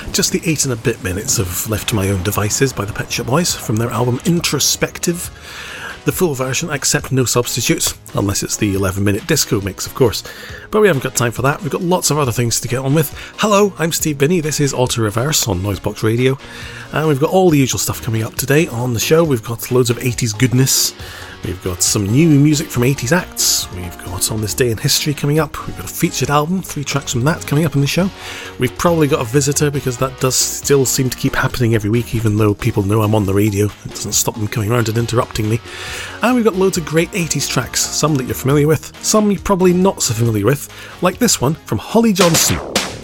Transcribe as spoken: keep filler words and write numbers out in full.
Just the eight and a bit minutes of Left to My Own Devices by the Pet Shop Boys from their album Introspective. The full version, accept no substitutes, unless it's the eleven minute disco mix, of course. But we haven't got time for that, we've got lots of other things to get on with. Hello, I'm Steve Binney, this is Auto Reverse on Noisebox Radio, and we've got all the usual stuff coming up today on the show. We've got loads of eighties goodness, we've got some new music from eighties acts, we've got On This Day in History coming up, we've got a featured album, three tracks from that coming up in the show. We've probably got a visitor, because that does still seem to keep happening every week, even though people know I'm on the radio. It doesn't stop them coming around and interrupting me. And we've got loads of great eighties tracks, some that you're familiar with, some you're probably not so familiar with, like this one from Holly Johnson.